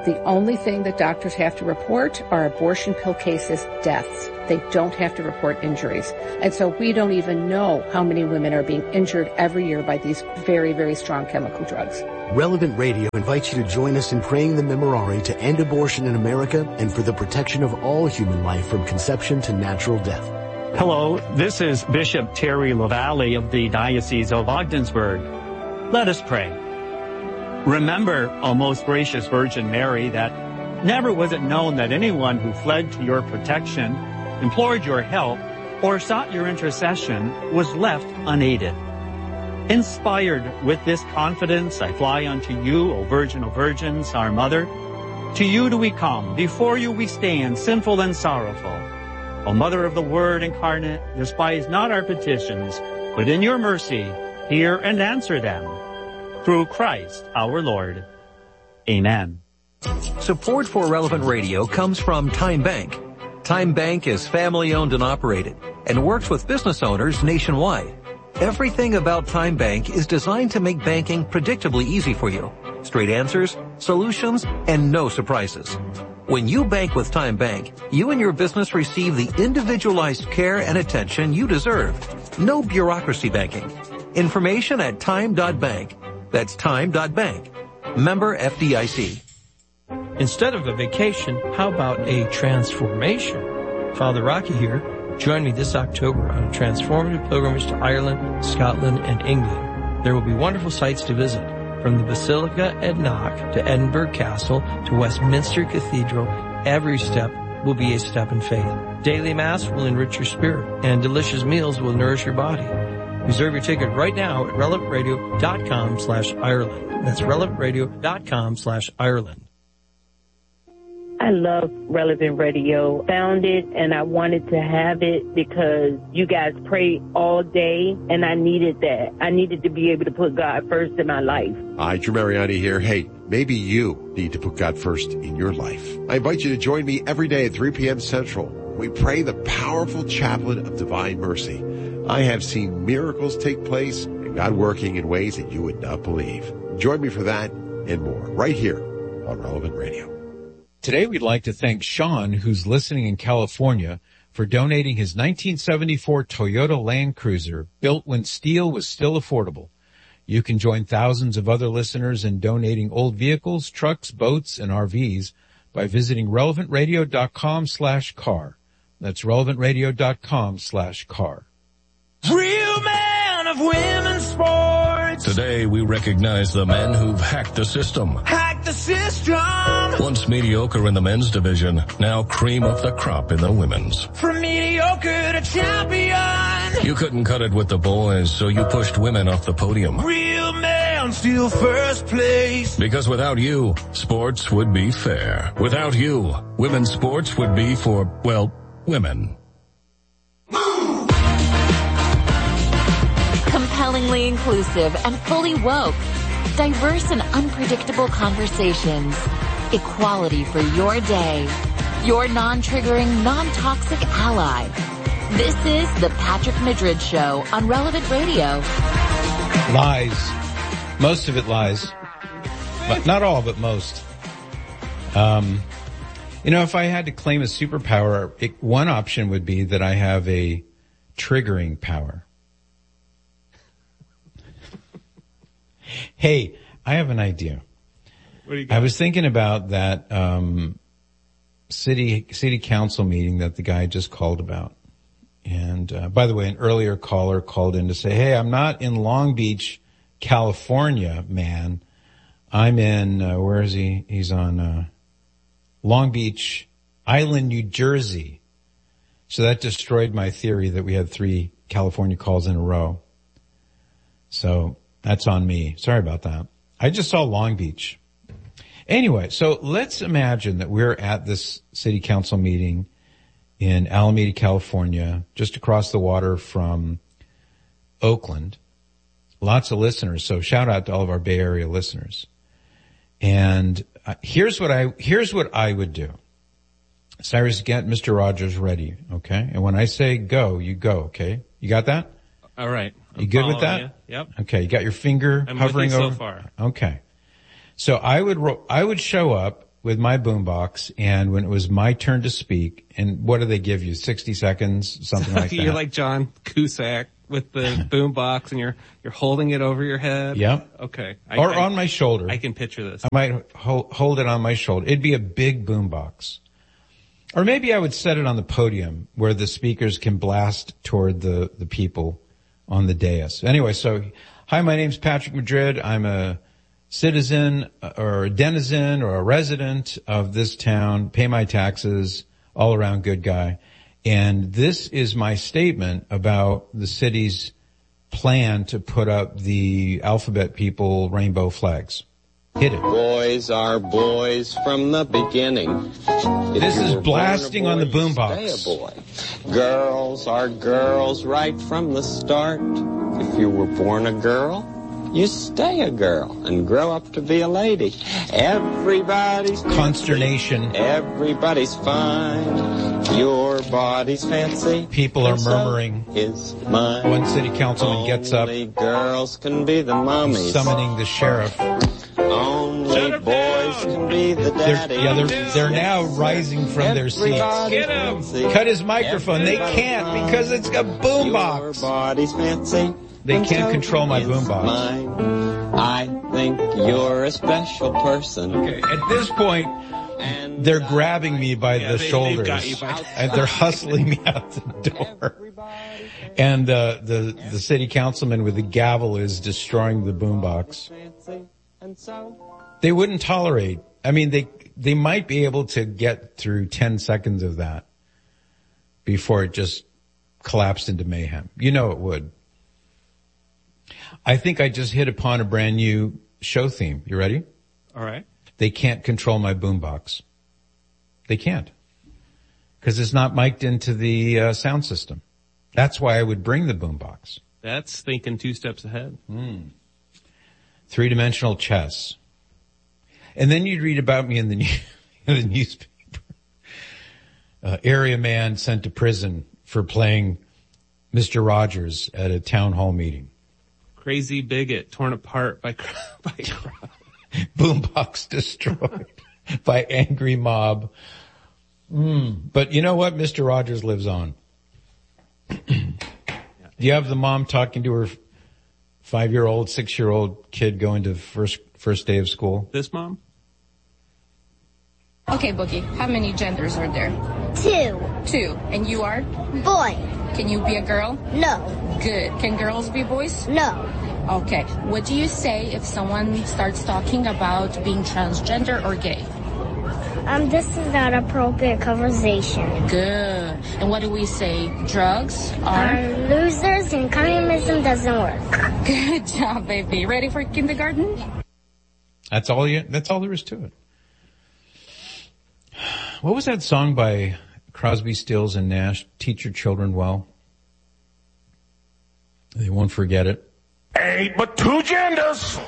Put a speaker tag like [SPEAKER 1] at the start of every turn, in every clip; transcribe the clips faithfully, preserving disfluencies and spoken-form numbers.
[SPEAKER 1] The only thing that doctors have to report are abortion pill cases, deaths. They don't have to report injuries. And so we don't even know how many women are being injured every year by these very, very strong chemical drugs.
[SPEAKER 2] Relevant Radio invites you to join us in praying the Memorare to end abortion in America and for the protection of all human life from conception to natural death.
[SPEAKER 3] Hello, this is Bishop Terry LaValle of the Diocese of Ogdensburg. Let us pray. Remember, O most gracious Virgin Mary, that never was it known that anyone who fled to your protection, implored your help, or sought your intercession was left unaided. Inspired with this confidence, I fly unto you, O Virgin of Virgins, our Mother. To you do we come, before you we stand, sinful and sorrowful. O Mother of the Word incarnate, despise not our petitions, but in your mercy hear and answer them. Through Christ our Lord. Amen.
[SPEAKER 4] Support for Relevant Radio comes from Time Bank. Time Bank is family-owned and operated and works with business owners nationwide. Everything about Time Bank is designed to make banking predictably easy for you. Straight answers, solutions, and no surprises. When you bank with Time Bank, you and your business receive the individualized care and attention you deserve. No bureaucracy banking. Information at time dot bank. That's time dot bank. Member F D I C.
[SPEAKER 5] Instead of a vacation, how about a transformation? Father Rocky here. Join me this October on a transformative pilgrimage to Ireland, Scotland, and England. There will be wonderful sights to visit, from the Basilica at Knock to Edinburgh Castle to Westminster Cathedral. Every step will be a step in faith. Daily Mass will enrich your spirit, and delicious meals will nourish your body. Reserve your ticket right now at relevant radio dot com slash Ireland. That's relevant radio dot com slash Ireland.
[SPEAKER 6] I love Relevant Radio. Found it and I wanted to have it because you guys pray all day and I needed that. I needed to be able to put God first in my life.
[SPEAKER 7] Hi, Drew Mariani here. Hey, maybe you need to put God first in your life. I invite you to join me every day at three p.m. Central. We pray the powerful chaplet of divine mercy. I have seen miracles take place and God working in ways that you would not believe. Join me for that and more right here on Relevant Radio.
[SPEAKER 8] Today we'd like to thank Sean, who's listening in California, for donating his nineteen seventy-four Toyota Land Cruiser, built when steel was still affordable. You can join thousands of other listeners in donating old vehicles, trucks, boats, and R Vs by visiting relevant radio dot com slash car. That's relevant radio dot com slash car.
[SPEAKER 9] Real man of women's sports.
[SPEAKER 10] Today we recognize the men who've hacked the system.
[SPEAKER 9] Hack the system.
[SPEAKER 10] Once mediocre in the men's division, now cream of the crop in the women's.
[SPEAKER 9] From mediocre to champion.
[SPEAKER 10] You couldn't cut it with the boys, so you pushed women off the podium.
[SPEAKER 9] Real man still first place.
[SPEAKER 10] Because without you, sports would be fair. Without you, women's sports would be for, well, women.
[SPEAKER 11] Compellingly inclusive and fully woke. Diverse and unpredictable conversations. Equality for your day. Your non-triggering, non-toxic ally. This is the Patrick Madrid Show on Relevant Radio.
[SPEAKER 8] Lies. Most of it lies. But not all, but most. Um, you know, if I had to claim a superpower, it, one option would be that I have a triggering power. Hey, I have an idea.
[SPEAKER 12] What do you got?
[SPEAKER 8] I was thinking about that um city city council meeting that the guy just called about. And uh, by the way, an earlier caller called in to say, "Hey, I'm not in Long Beach, California, man. I'm in uh, where is he? He's on uh Long Beach Island, New Jersey." So that destroyed my theory that we had three California calls in a row. So that's on me. Sorry about that. I just saw Long Beach. Anyway, so let's imagine that we're at this city council meeting in Alameda, California, just across the water from Oakland. Lots of listeners, so shout out to all of our Bay Area listeners. And uh, here's what I, here's what I would do. Cyrus, get Mister Rogers ready, okay? And when I say go, you go, okay? You got that?
[SPEAKER 12] All right. I'm
[SPEAKER 8] you good with that?
[SPEAKER 12] You. Yep.
[SPEAKER 8] Okay, you got your finger
[SPEAKER 12] I'm
[SPEAKER 8] hovering
[SPEAKER 12] with you
[SPEAKER 8] over?
[SPEAKER 12] so far.
[SPEAKER 8] Okay. So I would, ro- I would show up with my boombox, and when it was my turn to speak, and what do they give you? sixty seconds, something like that.
[SPEAKER 12] You're like John Cusack with the boombox, and you're you're holding it over your head.
[SPEAKER 8] Yep.
[SPEAKER 12] Okay. I,
[SPEAKER 8] or
[SPEAKER 12] I,
[SPEAKER 8] on my shoulder.
[SPEAKER 12] I can picture this.
[SPEAKER 8] I might hold, hold it on my shoulder. It'd be a big boombox. Or maybe I would set it on the podium where the speakers can blast toward the, the people on the dais. Anyway, so, hi, my name's Patrick Madrid. I'm a citizen or a denizen or a resident of this town, pay my taxes, all around good guy. And this is my statement about the city's plan to put up the alphabet people rainbow flags. Hit it.
[SPEAKER 13] Boys are boys from the beginning. If
[SPEAKER 8] this is
[SPEAKER 13] boy,
[SPEAKER 8] blasting on the boombox.
[SPEAKER 13] Stay a boy. Girls are girls right from the start. If you were born a girl, you stay a girl and grow up to be a lady. Everybody's
[SPEAKER 8] consternation.
[SPEAKER 13] Fancy. Everybody's fine. Your body's fancy.
[SPEAKER 8] People are murmuring.
[SPEAKER 13] So is mine.
[SPEAKER 8] One city councilman
[SPEAKER 13] Only
[SPEAKER 8] gets up.
[SPEAKER 13] Girls can be the mummies.
[SPEAKER 8] Summoning the sheriff.
[SPEAKER 13] Only boys can be the daddy.
[SPEAKER 8] They're, yeah, they're, they're now rising from their seats.
[SPEAKER 12] Get him.
[SPEAKER 8] Cut his microphone. They can't because it's a boombox.
[SPEAKER 13] Your body's fancy.
[SPEAKER 8] They can't control my boombox.
[SPEAKER 13] I think you're a special person.
[SPEAKER 8] Okay, at this point, they're grabbing me by
[SPEAKER 12] yeah,
[SPEAKER 8] the
[SPEAKER 12] they,
[SPEAKER 8] shoulders,
[SPEAKER 12] by
[SPEAKER 8] and they're hustling me out the door. And uh, the the city councilman with the gavel is destroying the boombox. They wouldn't tolerate. I mean, they they might be able to get through ten seconds of that before it just collapsed into mayhem. You know it would. I think I just hit upon a brand new show theme. You ready?
[SPEAKER 12] All right.
[SPEAKER 8] They can't control my boombox. They can't. Because it's not mic'd into the uh, sound system. That's why I would bring the boombox.
[SPEAKER 12] That's thinking two steps ahead.
[SPEAKER 8] Mm. Three-dimensional chess. And then you'd read about me in the, in the newspaper. Uh, area man sent to prison for playing Mister Rogers at a town hall meeting.
[SPEAKER 12] Crazy bigot torn apart by by crowd.
[SPEAKER 8] Boombox destroyed by angry mob. Mm. But you know what? Mister Rogers lives on. Do you have the mom talking to her five-year-old, six-year-old kid going to first first day of school?
[SPEAKER 12] This mom?
[SPEAKER 14] Okay, Boogie, how many genders are there?
[SPEAKER 15] Two.
[SPEAKER 14] Two. And you are?
[SPEAKER 15] Boy.
[SPEAKER 14] Can you be a girl?
[SPEAKER 15] No.
[SPEAKER 14] Good. Can girls be boys?
[SPEAKER 15] No.
[SPEAKER 14] Okay. What do you say if someone starts talking about being transgender or gay?
[SPEAKER 15] Um, this is not appropriate conversation.
[SPEAKER 14] Good. And what do we say? Drugs are?
[SPEAKER 15] Um, losers and communism doesn't work.
[SPEAKER 14] Good job, baby. Ready for kindergarten?
[SPEAKER 8] That's all you, that's all there is to it. What was that song by Crosby, Stills, and Nash? Teach your children well. They won't forget it.
[SPEAKER 9] Ain't but two genders.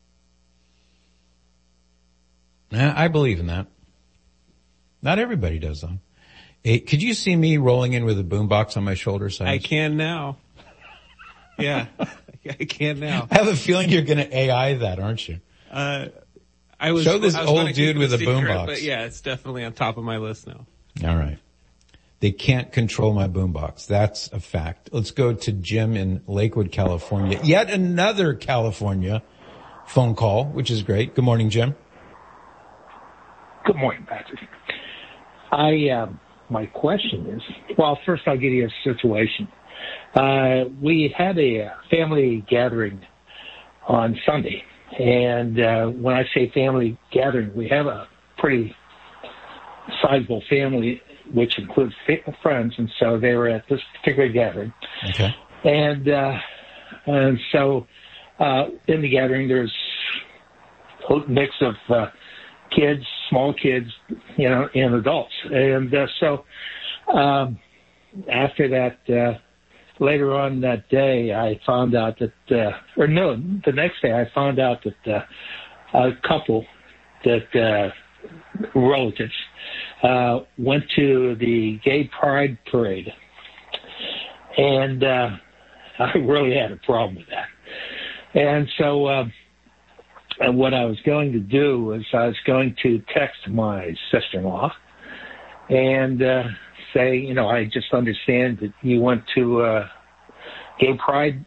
[SPEAKER 8] I believe in that. Not everybody does, though. Hey, could you see me rolling in with a boombox on my shoulder? Size?
[SPEAKER 12] I can now. Yeah, I can now.
[SPEAKER 8] I have a feeling you're going to A I that, aren't you?
[SPEAKER 12] Uh, I was
[SPEAKER 8] show this
[SPEAKER 12] I was
[SPEAKER 8] old dude with a boombox.
[SPEAKER 12] But yeah, it's definitely on top of my list now.
[SPEAKER 8] All right. They can't control my boombox. That's a fact. Let's go to Jim in Lakewood, California. Yet another California phone call, which is great. Good morning, Jim.
[SPEAKER 16] Good morning, Patrick. I, uh, my question is, well, first I'll give you a situation. Uh, we had a family gathering on Sunday, and uh, when I say family gathering, we have a pretty sizable family, which includes friends, and so they were at this particular gathering.
[SPEAKER 8] Okay.
[SPEAKER 16] And, uh, and so uh, in the gathering, there's a mix of uh, kids, small kids, you know, and adults. And uh, so um, after that, uh, later on that day, I found out that, uh, or no, the next day I found out that uh, a couple that uh, relatives uh, went to the gay pride parade. And uh, I really had a problem with that. And so uh, and what I was going to do was I was going to text my sister-in-law and uh, say, you know, I just understand that you went to uh, gay pride,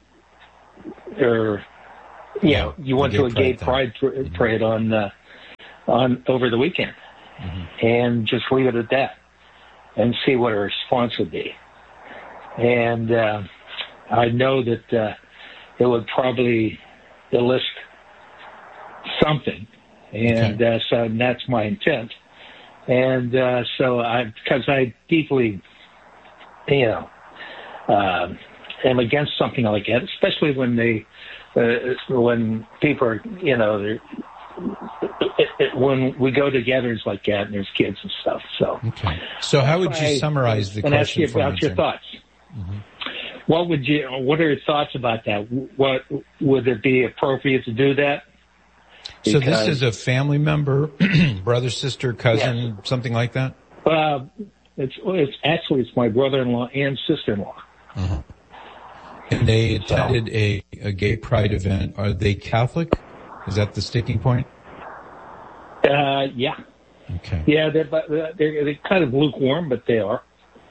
[SPEAKER 16] or you know, you went to a gay pride
[SPEAKER 8] mm-hmm.
[SPEAKER 16] parade on uh, on over the weekend, mm-hmm. and just leave it at that, and see what her response would be. And uh, I know that uh, it would probably elicit something, and okay. uh, so that's my intent. And uh, so I, because I deeply, you know, uh, am against something like that, especially when they, uh, when people are, you know, they're, it, it, when we go to gatherings like that and there's kids and stuff. So,
[SPEAKER 8] okay. So how would you I, summarize the
[SPEAKER 16] and
[SPEAKER 8] question?
[SPEAKER 16] And ask you about your thoughts.
[SPEAKER 8] Mm-hmm.
[SPEAKER 16] What would you? What are your thoughts about that? What would it be appropriate to do that?
[SPEAKER 8] Because, so this is a family member, brother, sister, cousin, yes. something like that?
[SPEAKER 16] Uh, it's, it's actually, it's my brother-in-law and sister-in-law.
[SPEAKER 8] Uh-huh. And they attended so. a, a gay pride event. Are they Catholic? Is that the sticking point?
[SPEAKER 16] Uh, yeah.
[SPEAKER 8] Okay.
[SPEAKER 16] Yeah, they're, they're, they're kind of lukewarm, but they are.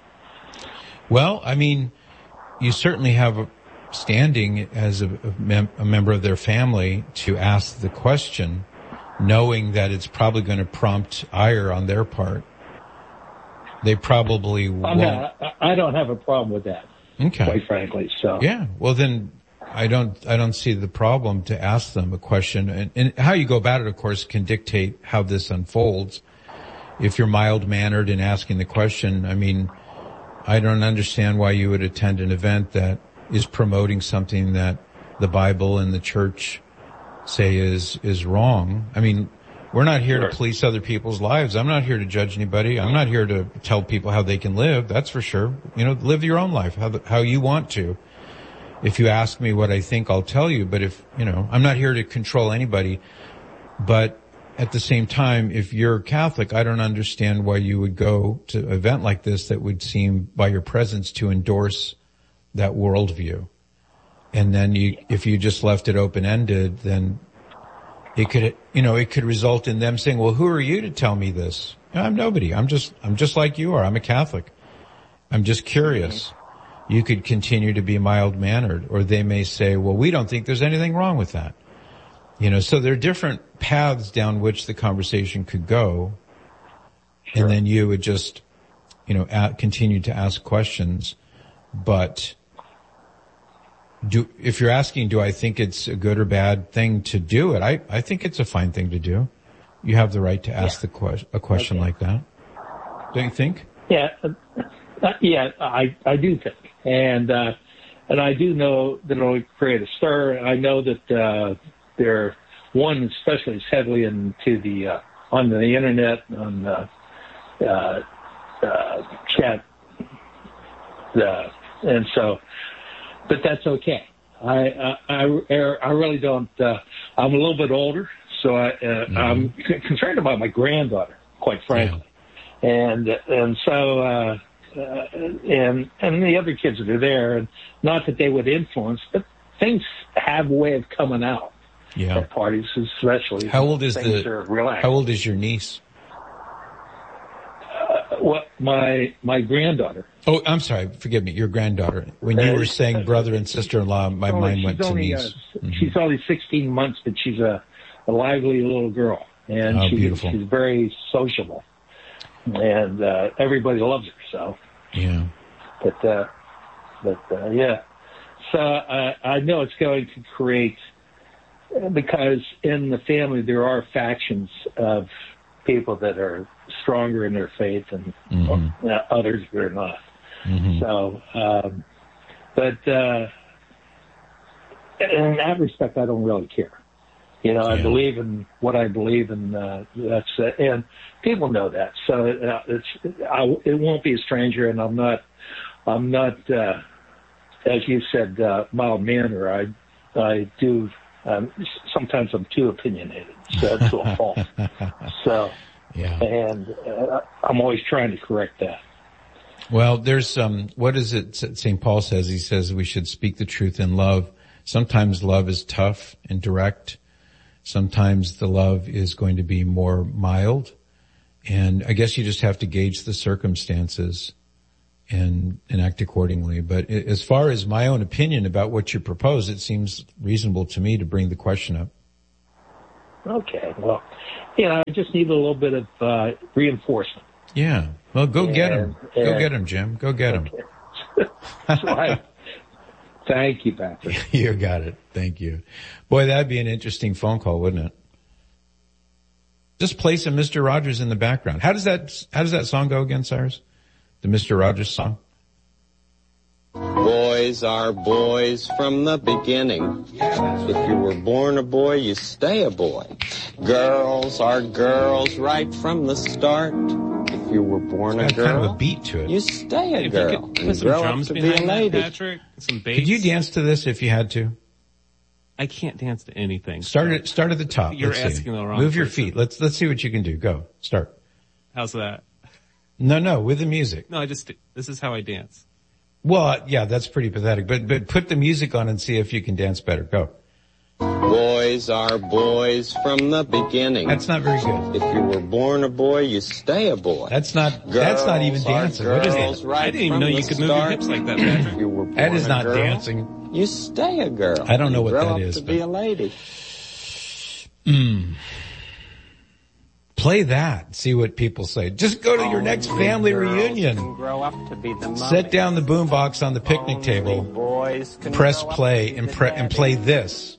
[SPEAKER 8] Well, I mean, you certainly have a standing as a, a, mem- a member of their family to ask the question, knowing that it's probably going to prompt ire on their part. They probably won't.
[SPEAKER 16] Not, I don't have a problem with that.
[SPEAKER 8] Okay.
[SPEAKER 16] Quite frankly, so.
[SPEAKER 8] Yeah. Well, then I don't, I don't see the problem to ask them a question. And, and how you go about it, of course, can dictate how this unfolds. If you're mild-mannered in asking the question, I mean, I don't understand why you would attend an event that is promoting something that the Bible and the church say is, is wrong. I mean, we're not here sure. to police other people's lives. I'm not here to judge anybody. I'm not here to tell people how they can live. That's for sure. You know, live your own life, how, the, how you want to. If you ask me what I think, I'll tell you. But if, you know, I'm not here to control anybody. But at the same time, if you're Catholic, I don't understand why you would go to an event like this that would seem, by your presence, to endorse that worldview. And then you, if you just left it open-ended, then it could, you know, it could result in them saying, well, who are you to tell me this? I'm nobody. I'm just, I'm just like you are. I'm a Catholic. I'm just curious. You could continue to be mild-mannered, or they may say, well, we don't think there's anything wrong with that. You know, so there are different paths down which the conversation could go. Sure. And then you would just, you know, at, continue to ask questions. But do, if you're asking, do I think it's a good or bad thing to do it? I, I think it's a fine thing to do. You have the right to ask yeah. the que- a question okay. like that. Don't you think?
[SPEAKER 16] Yeah. Uh, yeah, I, I do think. And, uh, and I do know that it'll create a stir. I know that, uh, there, one especially is heavily into the, uh, on the internet, on the, uh, uh, chat, uh, and so, but that's okay. I, I, I really don't, uh, I'm a little bit older, so I, uh, mm-hmm. I'm c- concerned about my granddaughter, quite frankly. Yeah. And, and so, uh, uh, and, and the other kids that are there, and not that they would influence, but things have a way of coming out
[SPEAKER 8] yeah.
[SPEAKER 16] at parties, especially.
[SPEAKER 8] How old is the, how old is your niece?
[SPEAKER 16] Uh, what, my, my granddaughter.
[SPEAKER 8] Oh, I'm sorry. Forgive me. Your granddaughter. When you were saying brother and sister-in-law, my
[SPEAKER 16] only,
[SPEAKER 8] mind went to
[SPEAKER 16] only,
[SPEAKER 8] niece.
[SPEAKER 16] Uh,
[SPEAKER 8] mm-hmm.
[SPEAKER 16] She's only sixteen months, but she's a, a lively little girl. And
[SPEAKER 8] oh,
[SPEAKER 16] she,
[SPEAKER 8] beautiful.
[SPEAKER 16] she's very sociable. And, uh, everybody loves her, so.
[SPEAKER 8] Yeah.
[SPEAKER 16] But, uh, but, uh, yeah. So, uh, I know it's going to create, because in the family there are factions of people that are stronger in their faith and mm-hmm. uh, others that are not. Mm-hmm. So, um, but, uh, in that respect, I don't really care. You know, yeah. I believe in what I believe in, uh, that's, uh, and people know that. So uh, it's, I, it won't be a stranger, and I'm not, I'm not, uh, as you said, uh, mild manner. I, I do, um, sometimes I'm too opinionated, so to a fault. So,
[SPEAKER 8] yeah.
[SPEAKER 16] And, uh, I'm always trying to correct that.
[SPEAKER 8] Well, there's, um, what is it Saint Paul says? He says we should speak the truth in love. Sometimes love is tough and direct. Sometimes the love is going to be more mild. And I guess you just have to gauge the circumstances and, and act accordingly. But as far as my own opinion about what you propose, it seems reasonable to me to bring the question up.
[SPEAKER 16] Okay. Well, you know, I just need a little bit of uh, reinforcement.
[SPEAKER 8] Yeah. Well, go
[SPEAKER 16] and,
[SPEAKER 8] get him. Go
[SPEAKER 16] and,
[SPEAKER 8] get him, Jim. Go get him.
[SPEAKER 16] Okay. That's right. Thank you, Patrick.
[SPEAKER 8] You got it. Thank you. Boy, that'd be an interesting phone call, wouldn't it? Just play some Mister Rogers in the background. How does that, how does that song go again, Cyrus? The Mister Rogers song?
[SPEAKER 13] Boys are boys from the beginning. If you were born a boy, you stay a boy. Girls are girls right from the start. If you were born
[SPEAKER 8] it's
[SPEAKER 13] a
[SPEAKER 8] got
[SPEAKER 13] girl,
[SPEAKER 8] kind of a beat to it.
[SPEAKER 13] You stay a
[SPEAKER 12] if
[SPEAKER 13] girl.
[SPEAKER 12] You could put
[SPEAKER 13] and
[SPEAKER 12] some
[SPEAKER 13] grow
[SPEAKER 12] drums
[SPEAKER 13] up to
[SPEAKER 12] behind
[SPEAKER 13] be a
[SPEAKER 12] that,
[SPEAKER 13] lady.
[SPEAKER 12] Patrick. Some bass.
[SPEAKER 8] Could you dance to this if you had to?
[SPEAKER 12] I can't dance to anything.
[SPEAKER 8] Start at, start at the top.
[SPEAKER 12] You're
[SPEAKER 8] Let's
[SPEAKER 12] asking
[SPEAKER 8] see.
[SPEAKER 12] the wrong
[SPEAKER 8] Move your
[SPEAKER 12] person.
[SPEAKER 8] feet. Let's, let's see what you can do. Go. Start.
[SPEAKER 12] How's that?
[SPEAKER 8] No, no, with the music.
[SPEAKER 12] No, I just, this is how I dance.
[SPEAKER 8] Well, uh, yeah, that's pretty pathetic, but, but put the music on and see if you can dance better. Go.
[SPEAKER 13] Boys are boys from the beginning.
[SPEAKER 8] That's not very good.
[SPEAKER 13] If you were born a boy, you stay a boy.
[SPEAKER 8] That's not,
[SPEAKER 13] girls
[SPEAKER 8] that's not even dancing. What is that?
[SPEAKER 13] Right
[SPEAKER 12] I didn't even know you could move your hips like that, Patrick.
[SPEAKER 13] You were born
[SPEAKER 8] That is not
[SPEAKER 13] a girl,
[SPEAKER 8] dancing.
[SPEAKER 13] You stay a girl.
[SPEAKER 8] I don't know what
[SPEAKER 13] grow
[SPEAKER 8] that
[SPEAKER 13] up
[SPEAKER 8] is,
[SPEAKER 13] to
[SPEAKER 8] but-
[SPEAKER 13] be a lady.
[SPEAKER 8] Mm. Play that. See what people say. Just go to your next family reunion.
[SPEAKER 13] Grow up to be the
[SPEAKER 8] Set down the boombox on the picnic table.
[SPEAKER 13] Boys can
[SPEAKER 8] Press
[SPEAKER 13] grow up
[SPEAKER 8] play
[SPEAKER 13] to
[SPEAKER 8] and,
[SPEAKER 13] be
[SPEAKER 8] pre-
[SPEAKER 13] the
[SPEAKER 8] and
[SPEAKER 13] daddy.
[SPEAKER 8] play this.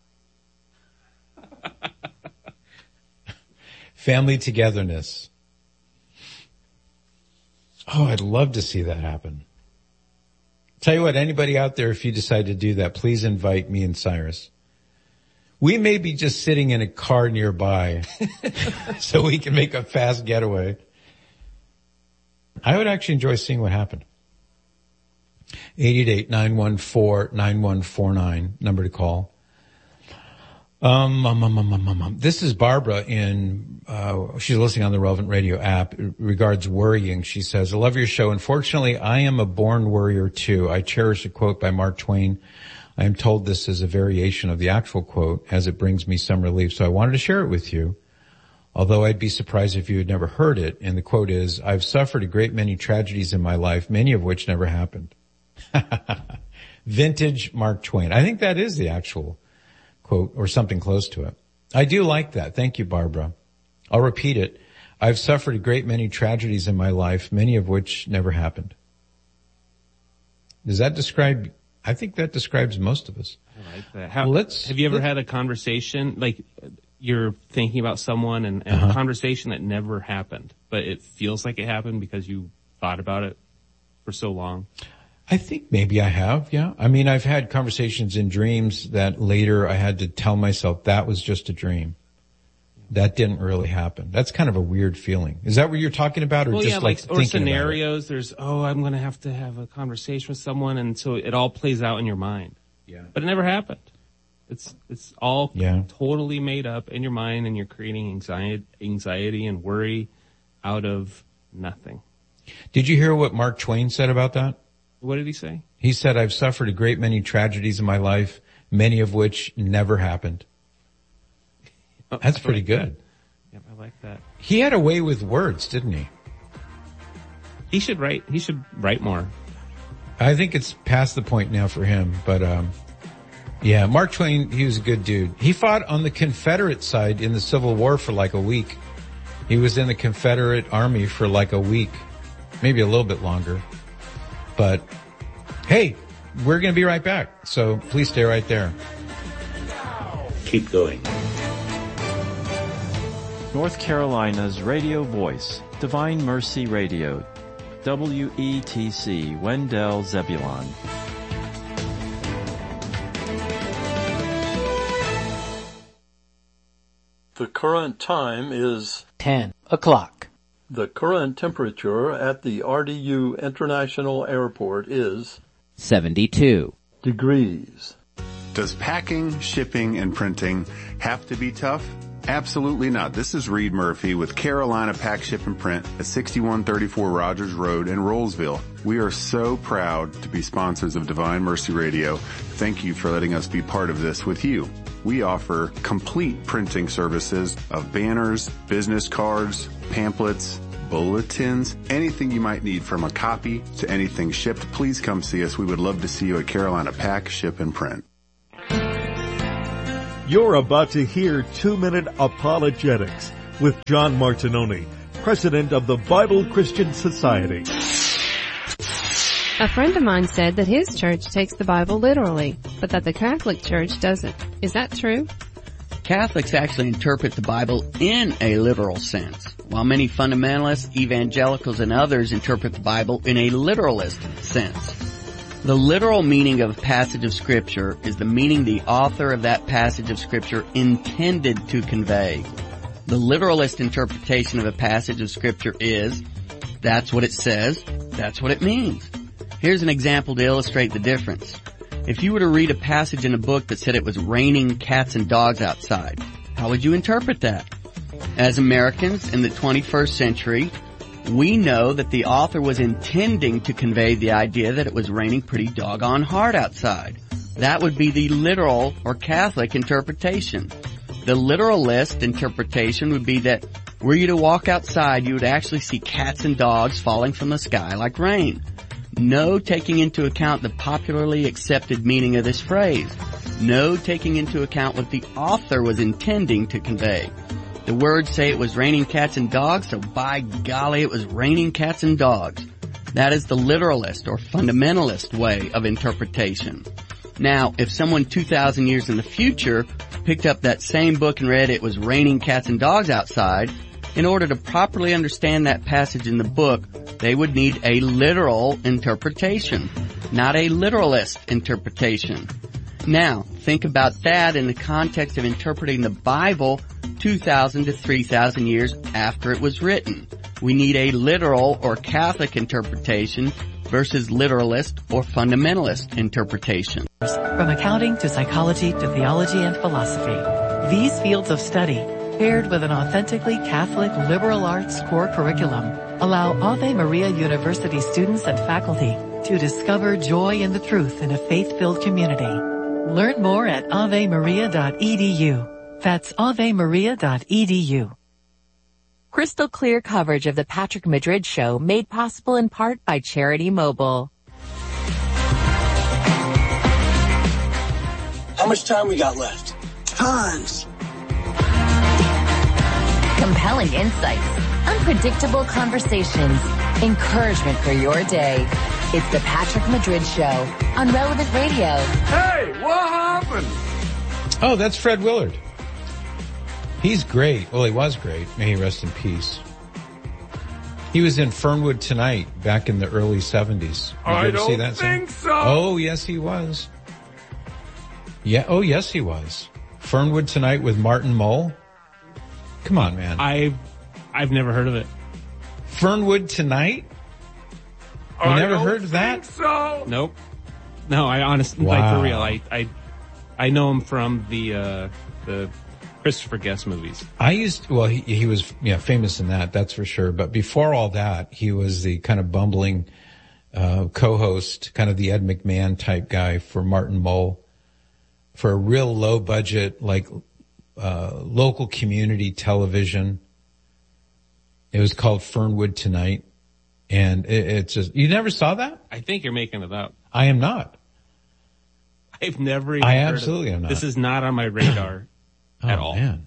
[SPEAKER 8] Family togetherness. Oh, I'd love to see that happen. Tell you what, anybody out there, if you decide to do that, please invite me and Cyrus. We may be just sitting in a car nearby so we can make a fast getaway. I would actually enjoy seeing what happened. eight eight eight, nine one four, nine one four nine, number to call. Um, um, um, um, um, um, this is Barbara in, uh, she's listening on the Relevant Radio app. Regards worrying, she says, I love your show. Unfortunately, I am a born worrier too. I cherish a quote by Mark Twain. I am told this is a variation of the actual quote as it brings me some relief. So I wanted to share it with you. Although I'd be surprised if you had never heard it. And the quote is, I've suffered a great many tragedies in my life, many of which never happened. Vintage Mark Twain. I think that is the actual quote or something close to it. I do like that. Thank you, Barbara. I'll repeat it. I've suffered a great many tragedies in my life, many of which never happened. Does that describe, I think that describes most of us.
[SPEAKER 12] I like that. How,
[SPEAKER 8] let's,
[SPEAKER 12] have you ever
[SPEAKER 8] let's,
[SPEAKER 12] had a conversation, like you're thinking about someone and, and
[SPEAKER 8] uh-huh.
[SPEAKER 12] a conversation that never happened, but it feels like it happened because you thought about it for so long?
[SPEAKER 8] I think maybe I have, yeah. I mean, I've had conversations in dreams that later I had to tell myself that was just a dream. That didn't really happen. That's kind of a weird feeling. Is that what you're talking about, or
[SPEAKER 12] well,
[SPEAKER 8] just
[SPEAKER 12] yeah,
[SPEAKER 8] like,
[SPEAKER 12] like or
[SPEAKER 8] thinking
[SPEAKER 12] scenarios? There's oh, I'm going to have to have a conversation with someone, and so it all plays out in your mind.
[SPEAKER 8] Yeah,
[SPEAKER 12] but it never happened. It's it's all
[SPEAKER 8] yeah.
[SPEAKER 12] totally made up in your mind, and you're creating anxiety, anxiety and worry out of nothing.
[SPEAKER 8] Did you hear what Mark Twain said about that?
[SPEAKER 12] What did he say?
[SPEAKER 8] He said, I've suffered a great many tragedies in my life, many of which never happened.
[SPEAKER 12] Oh,
[SPEAKER 8] That's
[SPEAKER 12] I
[SPEAKER 8] pretty
[SPEAKER 12] like
[SPEAKER 8] good.
[SPEAKER 12] That. Yep, I like that.
[SPEAKER 8] He had a way with words, didn't he?
[SPEAKER 12] He should write, he should write more.
[SPEAKER 8] I think it's past the point now for him, but, um, yeah, Mark Twain, he was a good dude. He fought on the Confederate side in the Civil War for like a week. He was in the Confederate Army for like a week, maybe a little bit longer. But, hey, we're going to be right back, so please stay right there.
[SPEAKER 17] Keep going.
[SPEAKER 18] North Carolina's radio voice, Divine Mercy Radio, W E T C, Wendell Zebulon.
[SPEAKER 19] The current time is
[SPEAKER 20] ten o'clock.
[SPEAKER 19] The current temperature at the R D U International Airport is
[SPEAKER 20] seventy-two
[SPEAKER 19] degrees.
[SPEAKER 21] Does packing, shipping, and printing have to be tough? Absolutely not. This is Reed Murphy with Carolina Pack, Ship, and Print at sixty-one thirty-four Rogers Road in Rollsville. We are so proud to be sponsors of Divine Mercy Radio. Thank you for letting us be part of this with you. We offer complete printing services of banners, business cards, pamphlets, bulletins, anything you might need, from a copy to anything shipped. Please come see us. We would love to see you at Carolina Pack, Ship, and Print.
[SPEAKER 1] You're about to hear Two-Minute Apologetics with John Martinoni, president of the Bible Christian Society.
[SPEAKER 22] A friend of mine said that his church takes the Bible literally, but that the Catholic Church doesn't. Is that true?
[SPEAKER 23] Catholics actually interpret the Bible in a literal sense, while many fundamentalists, evangelicals, and others interpret the Bible in a literalist sense. The literal meaning of a passage of Scripture is the meaning the author of that passage of Scripture intended to convey. The literalist interpretation of a passage of Scripture is, that's what it says, that's what it means. Here's an example to illustrate the difference. If you were to read a passage in a book that said it was raining cats and dogs outside, how would you interpret that? As Americans in the twenty-first century, we know that the author was intending to convey the idea that it was raining pretty doggone hard outside. That would be the literal or Catholic interpretation. The literalist interpretation would be that were you to walk outside, you would actually see cats and dogs falling from the sky like rain. No taking into account the popularly accepted meaning of this phrase. No taking into account what the author was intending to convey. The words say it was raining cats and dogs, so by golly, it was raining cats and dogs. That is the literalist or fundamentalist way of interpretation. Now, if someone two thousand years in the future picked up that same book and read it was raining cats and dogs outside, in order to properly understand that passage in the book, they would need a literal interpretation, not a literalist interpretation. Now, think about that in the context of interpreting the Bible two thousand to three thousand years after it was written. We need a literal or Catholic interpretation versus literalist or fundamentalist interpretation.
[SPEAKER 24] From accounting to psychology to theology and philosophy, these fields of study, paired with an authentically Catholic liberal arts core curriculum, allow Ave Maria University students and faculty to discover joy in the truth in a faith-filled community. Learn more at ave maria dot e d u. That's ave maria dot e d u.
[SPEAKER 11] Crystal clear coverage of the Patrick Madrid Show made possible in part by Charity Mobile.
[SPEAKER 25] How much time we got left? Tons.
[SPEAKER 11] Compelling insights, unpredictable conversations, encouragement for your day. It's the Patrick Madrid Show on Relevant Radio.
[SPEAKER 9] Hey, what happened?
[SPEAKER 8] Oh, that's Fred Willard. He's great. Well, he was great. May he rest in peace. He was in Fernwood Tonight back in the early seventies. Did
[SPEAKER 9] I
[SPEAKER 8] you ever
[SPEAKER 9] don't
[SPEAKER 8] see that
[SPEAKER 9] think
[SPEAKER 8] scene?
[SPEAKER 9] so.
[SPEAKER 8] Oh, yes, he was. Yeah. Oh, yes, he was. Fernwood Tonight with Martin Mull. Come on, man.
[SPEAKER 12] I've, I've never heard of it.
[SPEAKER 8] Fernwood Tonight? You
[SPEAKER 9] I
[SPEAKER 8] never
[SPEAKER 9] don't
[SPEAKER 8] heard of that?
[SPEAKER 9] think so.
[SPEAKER 12] Nope. No, I honestly,
[SPEAKER 8] Wow.
[SPEAKER 12] like for real, I, I, I know him from the, uh, the Christopher Guest movies.
[SPEAKER 8] I used, well, he, he was, yeah, famous in that, that's for sure. But before all that, he was the kind of bumbling, uh, co-host, kind of the Ed McMahon type guy for Martin Mull, for a real low budget, like, uh, local community television. It was called Fernwood Tonight. And it, it's just, you never saw that?
[SPEAKER 12] I think you're making it up.
[SPEAKER 8] I am not.
[SPEAKER 12] I've never even
[SPEAKER 8] I
[SPEAKER 12] heard
[SPEAKER 8] absolutely
[SPEAKER 12] of it.
[SPEAKER 8] am not.
[SPEAKER 12] This is not on my radar at
[SPEAKER 8] Oh,
[SPEAKER 12] all.
[SPEAKER 8] man.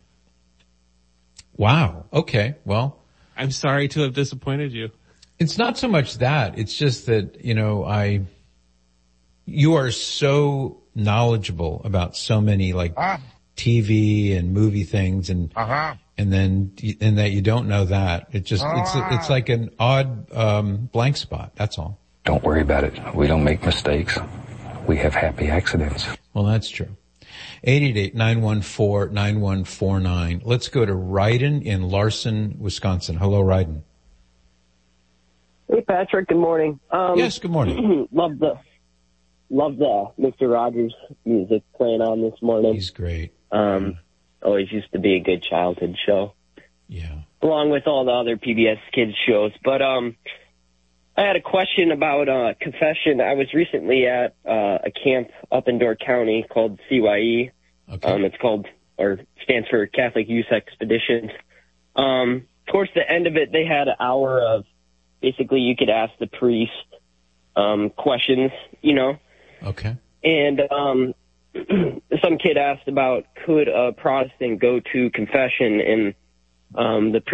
[SPEAKER 8] Wow. Okay. Well,
[SPEAKER 12] I'm sorry to have disappointed you.
[SPEAKER 8] it's not so much that. It's just that, you know, I, you are so knowledgeable about so many like T V and movie things and,
[SPEAKER 9] Uh-huh.
[SPEAKER 8] and then, and that you don't know that. It just, it's, it's like an odd, um, blank spot. That's all.
[SPEAKER 26] Don't worry about it. We don't make mistakes. We have happy accidents.
[SPEAKER 8] Well, that's true. eight eight eight, nine one four, nine one four nine. Let's go to Ryden in Larson, Wisconsin. Hello, Ryden.
[SPEAKER 27] Hey, Patrick. Good morning. Um,
[SPEAKER 8] Yes, good morning.
[SPEAKER 27] love the love the Mister Rogers music playing on this morning.
[SPEAKER 8] He's great.
[SPEAKER 27] Um, always used to be a good childhood show.
[SPEAKER 8] Yeah.
[SPEAKER 27] Along with all the other P B S Kids shows. But um, I had a question about uh, confession. I was recently at uh, a camp up in Door County called C Y E,
[SPEAKER 8] Okay.
[SPEAKER 27] Um, it's called, or stands for Catholic Youth Expeditions. Um, towards the end of it, they had an hour of basically you could ask the priest um, questions, you know.
[SPEAKER 8] Okay.
[SPEAKER 27] And um, some kid asked about could a Protestant go to confession, and um, the